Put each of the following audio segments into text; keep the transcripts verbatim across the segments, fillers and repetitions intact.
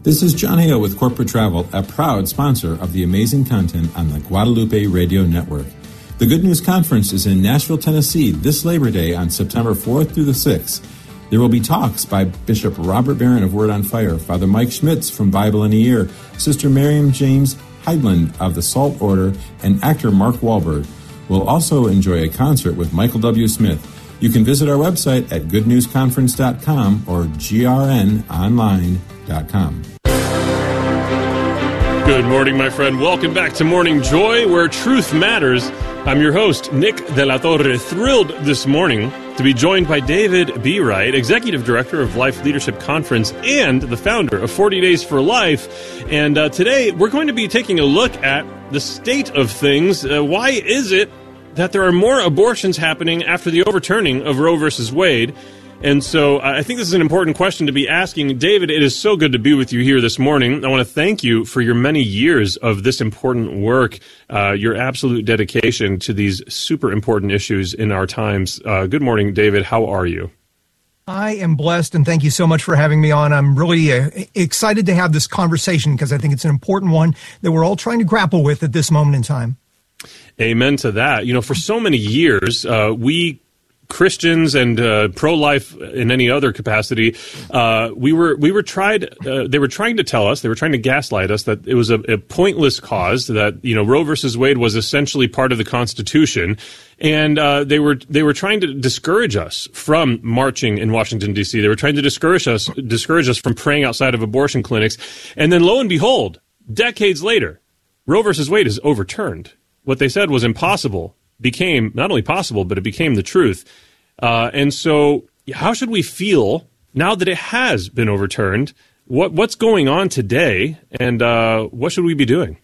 This is John Hale with Corporate Travel, a proud sponsor of the amazing content on the Guadalupe Radio Network. The Good News Conference is in Nashville, Tennessee this Labor Day on September fourth through the sixth. There will be talks by Bishop Robert Barron of Word on Fire, Father Mike Schmitz from Bible in a Year, Sister Miriam James Heidland of the Salt Order, and actor Mark Wahlberg. We'll also enjoy a concert with Michael W. Smith. You can visit our website at good news conference dot com or g r n online dot com. Good morning, my friend. Welcome back to Morning Joy, where truth matters. I'm your host, Nick De La Torre, thrilled this morning to be joined by David B. Wright, Executive Director of Life Leadership Conference and the founder of forty days for Life. And uh, today we're going to be taking a look at the state of things. Uh, why is it that there are more abortions happening after the overturning of Roe versus Wade? And so uh, I think this is an important question to be asking. David, it is so good to be with you here this morning. I want to thank you for your many years of this important work, uh, your absolute dedication to these super important issues in our times. Uh, good morning, David. How are you? I am blessed, and thank you so much for having me on. I'm really uh, excited to have this conversation because I think it's an important one that we're all trying to grapple with at this moment in time. Amen to that. You know, for so many years, uh, we Christians and uh, pro-life in any other capacity, uh, we were we were tried. Uh, they were trying to tell us, they were trying to gaslight us that it was a, a pointless cause. That you know Roe versus Wade was essentially part of the Constitution, and uh, they were they were trying to discourage us from marching in Washington D C. They were trying to discourage us discourage us from praying outside of abortion clinics, and then lo and behold, decades later, Roe versus Wade is overturned. What they said was impossible became not only possible, but it became the truth. Uh, and so how should we feel now that it has been overturned? What What's going on today, and uh, what should we be doing?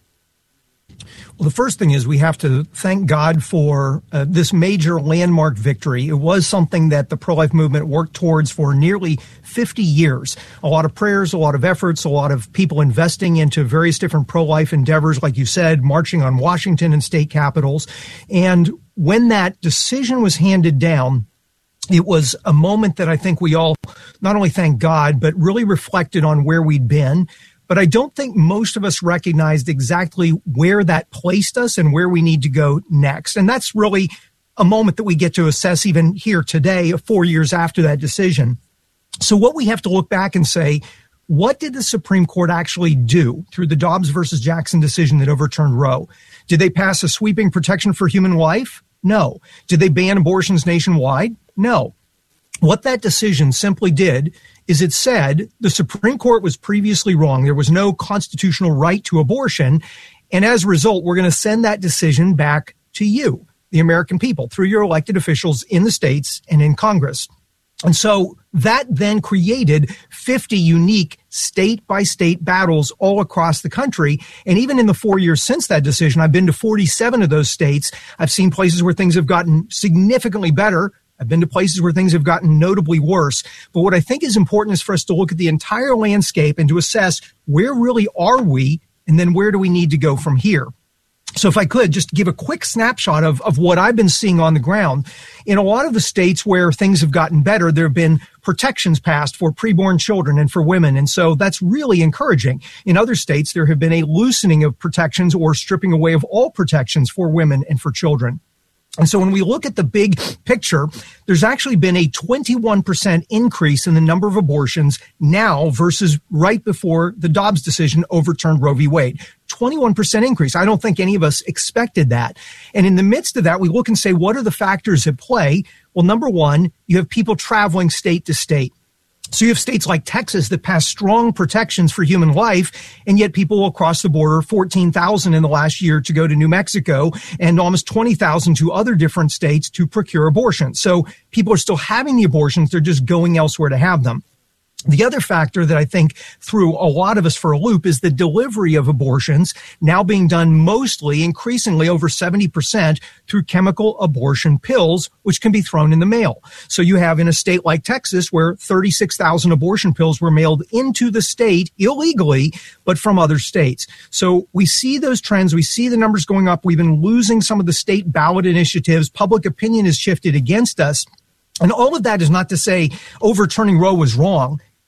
Well, the first thing is we have to thank God for uh, this major landmark victory. It was something that the pro-life movement worked towards for nearly fifty years. A lot of prayers, a lot of efforts, a lot of people investing into various different pro-life endeavors, like you said, marching on Washington and state capitals. And when that decision was handed down, it was a moment that I think we all not only thank God, but really reflected on where we'd been. But I don't think most of us recognized exactly where that placed us and where we need to go next. And that's really a moment that we get to assess even here today, four years after that decision. So what we have to look back and say, what did the Supreme Court actually do through the Dobbs versus Jackson decision that overturned Roe? Did they pass a sweeping protection for human life? No. Did they ban abortions nationwide? No. What that decision simply did is it said the Supreme Court was previously wrong. There was no constitutional right to abortion. And as a result, we're going to send that decision back to you, the American people, through your elected officials in the states and in Congress. And so that then created fifty unique state-by-state battles all across the country. And even in the four years since that decision, I've been to forty-seven of those states. I've seen places where things have gotten significantly better. I've been to places where things have gotten notably worse. But what I think is important is for us to look at the entire landscape and to assess where really are we, and then where do we need to go from here. So if I could just give a quick snapshot of, of what I've been seeing on the ground. In a lot of the states where things have gotten better, there have been protections passed for preborn children and for women. And so that's really encouraging. In other states, there have been a loosening of protections or stripping away of all protections for women and for children. And so when we look at the big picture, there's actually been a twenty-one percent increase in the number of abortions now versus right before the Dobbs decision overturned Roe v. Wade. twenty-one percent increase. I don't think any of us expected that. And in the midst of that, we look and say, what are the factors at play? Well, number one, you have people traveling state to state. So you have states like Texas that pass strong protections for human life, and yet people will cross the border, fourteen thousand in the last year to go to New Mexico, and almost twenty thousand to other different states to procure abortions. So people are still having the abortions, they're just going elsewhere to have them. The other factor that I think threw a lot of us for a loop is the delivery of abortions now being done mostly, increasingly over seventy percent through chemical abortion pills, which can be thrown in the mail. So you have in a state like Texas where thirty-six thousand abortion pills were mailed into the state illegally, but from other states. So we see those trends. We see the numbers going up. We've been losing some of the state ballot initiatives. Public opinion has shifted against us. And all of that is not to say overturning Roe was wrong.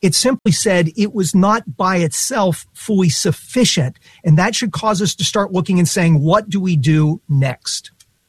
It simply said it was not by itself fully sufficient. And that should cause us to start looking and saying, what do we do next?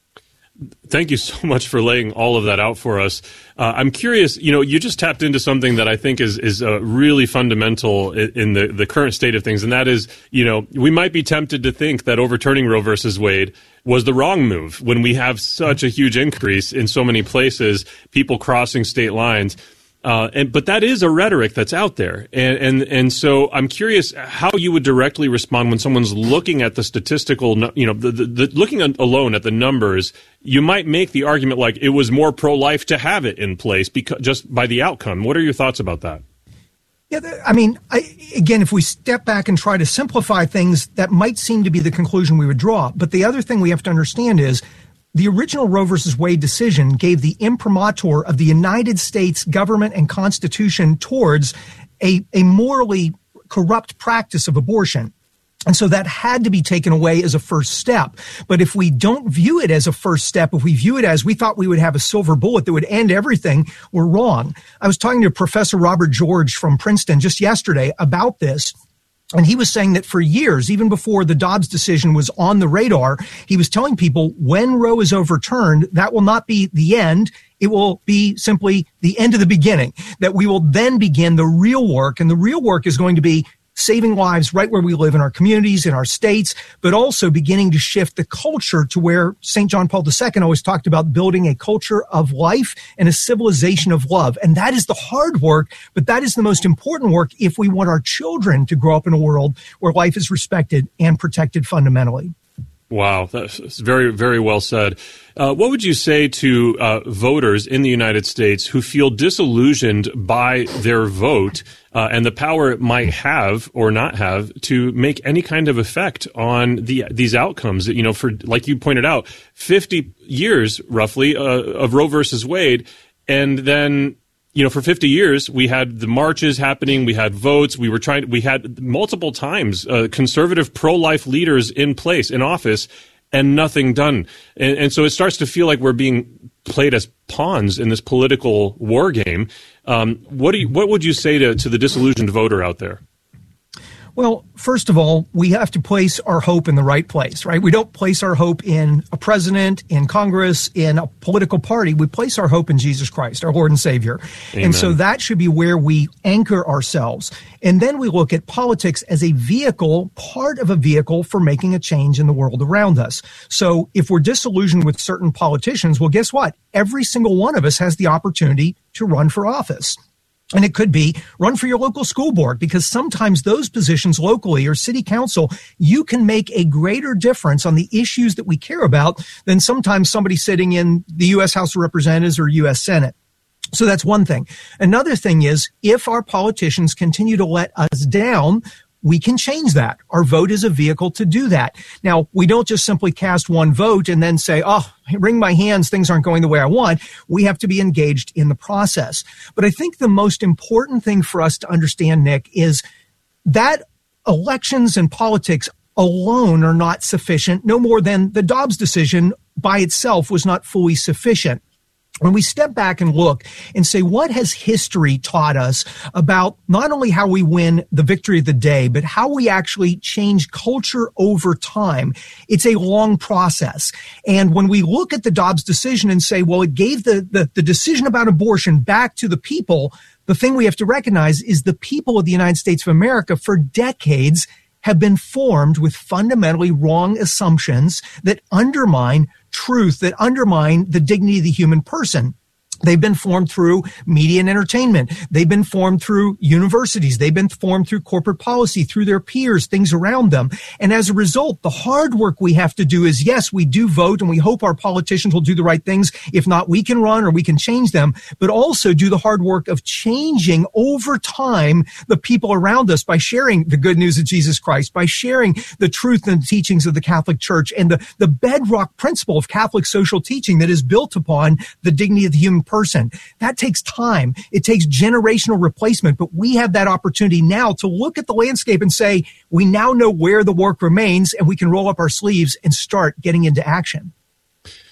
Thank you so much for laying all of that out for us. Uh, I'm curious, you know, you just tapped into something that I think is is uh, really fundamental in, in the, the current state of things, and that is, you know, we might be tempted to think that overturning Roe versus Wade was the wrong move when we have such a huge increase in so many places, people crossing state lines. Uh, and, but that is a rhetoric that's out there. And, and, and so I'm curious how you would directly respond when someone's looking at the statistical, you know, the, the, the, looking alone at the numbers. You might make the argument like it was more pro-life to have it in place because just by the outcome. What are your thoughts about that? Yeah, I mean, I, again, if we step back and try to simplify things, that might seem to be the conclusion we would draw. But the other thing we have to understand is the original Roe versus Wade decision gave the imprimatur of the United States government and Constitution towards a, a morally corrupt practice of abortion. And so that had to be taken away as a first step. But if we don't view it as a first step, if we view it as we thought we would have a silver bullet that would end everything, we're wrong. I was talking to Professor Robert George from Princeton just yesterday about this. And he was saying that for years, even before the Dobbs decision was on the radar, he was telling people when Roe is overturned, that will not be the end. It will be simply the end of the beginning, that we will then begin the real work. And the real work is going to be saving lives right where we live in our communities, in our states, but also beginning to shift the culture to where Saint John Paul the Second always talked about building a culture of life and a civilization of love. And that is the hard work, but that is the most important work if we want our children to grow up in a world where life is respected and protected fundamentally. Wow, that's very, very well said. Uh, what would you say to uh, voters in the United States who feel disillusioned by their vote uh, and the power it might have or not have to make any kind of effect on the these outcomes? You know, for like you pointed out, fifty years roughly uh, of Roe versus Wade, and then, you know, for fifty years, we had the marches happening, we had votes, we were trying, we had multiple times uh, conservative pro-life leaders in place, in office, and nothing done. And, and so it starts to feel like we're being played as pawns in this political war game. Um, what do you, what would you say to, to the disillusioned voter out there? Well, first of all, we have to place our hope in the right place, right? We don't place our hope in a president, in Congress, in a political party. We place our hope in Jesus Christ, our Lord and Savior. Amen. And so that should be where we anchor ourselves. And then we look at politics as a vehicle, part of a vehicle for making a change in the world around us. So if we're disillusioned with certain politicians, well, guess what? Every single one of us has the opportunity to run for office. And it could be run for your local school board, because sometimes those positions locally or city council, you can make a greater difference on the issues that we care about than sometimes somebody sitting in the U S House of Representatives or U S Senate. So that's one thing. Another thing is, if our politicians continue to let us down, we can change that. Our vote is a vehicle to do that. Now, we don't just simply cast one vote and then say, oh, wring my hands, things aren't going the way I want. We have to be engaged in the process. But I think the most important thing for us to understand, Nick, is that elections and politics alone are not sufficient, no more than the Dobbs decision by itself was not fully sufficient. When we step back and look and say, what has history taught us about not only how we win the victory of the day, but how we actually change culture over time? It's a long process. And when we look at the Dobbs decision and say, well, it gave the, the, the decision about abortion back to the people, the thing we have to recognize is the people of the United States of America for decades have been formed with fundamentally wrong assumptions that undermine truth, that undermine the dignity of the human person. They've been formed through media and entertainment. They've been formed through universities. They've been formed through corporate policy, through their peers, things around them. And as a result, the hard work we have to do is, yes, we do vote and we hope our politicians will do the right things. If not, we can run or we can change them, but also do the hard work of changing over time the people around us by sharing the good news of Jesus Christ, by sharing the truth and teachings of the Catholic Church and the, the bedrock principle of Catholic social teaching that is built upon the dignity of the human person. That takes time. It takes generational replacement, but we have that opportunity now to look at the landscape and say, we now know where the work remains and we can roll up our sleeves and start getting into action.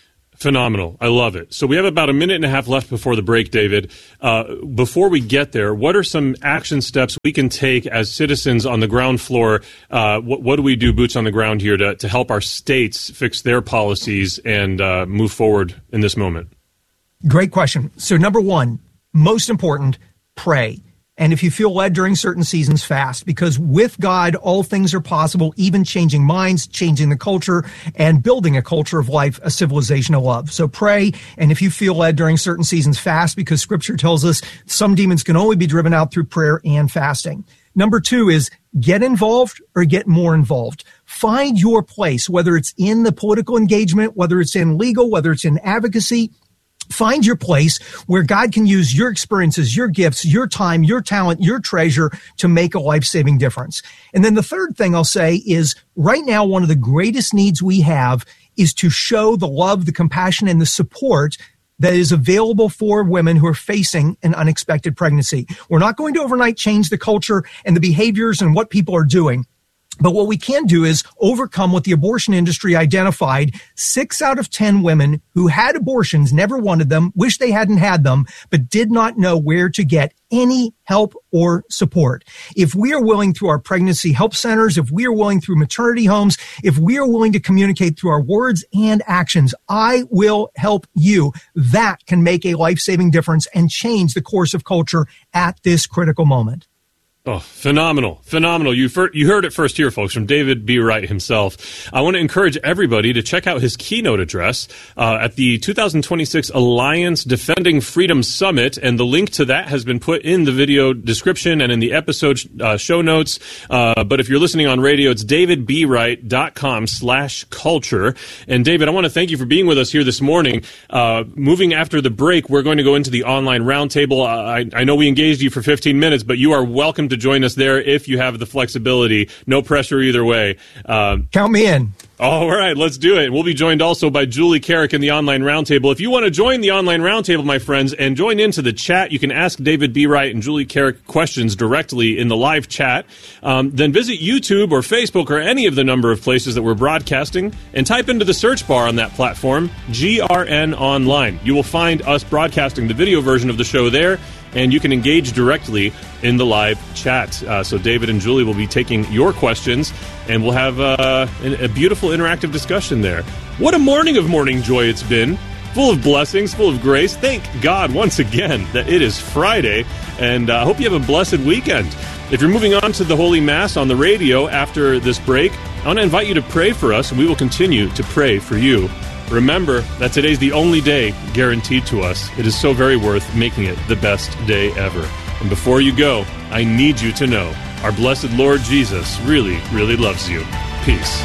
Phenomenal. I love it. So we have about a minute and a half left before the break, David. Uh, before we get there, what are some action steps we can take as citizens on the ground floor? Uh, what, what do we do, boots on the ground here, to, to help our states fix their policies and uh, move forward in this moment? Great question. So number one, most important, pray. And if you feel led during certain seasons, fast, because with God, all things are possible, even changing minds, changing the culture, and building a culture of life, a civilization of love. So pray. And if you feel led during certain seasons, fast, because scripture tells us some demons can only be driven out through prayer and fasting. Number two is get involved or get more involved. Find your place, whether it's in the political engagement, whether it's in legal, whether it's in advocacy. Find your place where God can use your experiences, your gifts, your time, your talent, your treasure to make a life-saving difference. And then the third thing I'll say is right now, one of the greatest needs we have is to show the love, the compassion, and the support that is available for women who are facing an unexpected pregnancy. We're not going to overnight change the culture and the behaviors and what people are doing. But what we can do is overcome what the abortion industry identified. Six out of ten women who had abortions, never wanted them, wish they hadn't had them, but did not know where to get any help or support. If we are willing through our pregnancy help centers, if we are willing through maternity homes, if we are willing to communicate through our words and actions, I will help you. That can make a life-saving difference and change the course of culture at this critical moment. Oh, phenomenal. Phenomenal. You fir- you heard it first here, folks, from David B. Wright himself. I want to encourage everybody to check out his keynote address uh, at the two thousand twenty-six Alliance Defending Freedom Summit, and the link to that has been put in the video description and in the episode uh, show notes. Uh, but if you're listening on radio, it's davidbwright.com slash culture. And David, I want to thank you for being with us here this morning. Uh, moving after the break, we're going to go into the online roundtable. I, I know we engaged you for fifteen minutes, but you are welcome to to join us there if you have the flexibility. No pressure either way. Um, Count me in. All right, let's do it. We'll be joined also by Julie Carrick in the online roundtable. If you want to join the online roundtable, my friends, and join into the chat, you can ask David B. Wright and Julie Carrick questions directly in the live chat. Um, then visit YouTube or Facebook or any of the number of places that we're broadcasting and type into the search bar on that platform, G R N Online. You will find us broadcasting the video version of the show there, and you can engage directly in the live chat. Uh, so David and Julie will be taking your questions, and we'll have uh, a beautiful interactive discussion there. What a morning of morning joy it's been. Full of blessings, full of grace. Thank God once again that it is Friday, and I uh, hope you have a blessed weekend. If you're moving on to the Holy Mass on the radio after this break, I want to invite you to pray for us, and we will continue to pray for you. Remember that today's the only day guaranteed to us. It is so very worth making it the best day ever. And before you go, I need you to know our blessed Lord Jesus really, really loves you. Peace.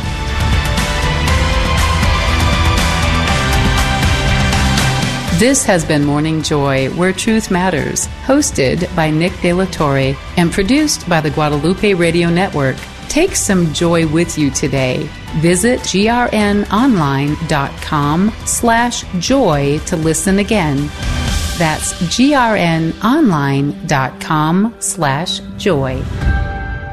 This has been Morning Joy, Where Truth Matters, hosted by Nick De La Torre and produced by the Guadalupe Radio Network. Take some joy with you today. Visit grnonline.com slash joy to listen again. That's grnonline.com slash joy.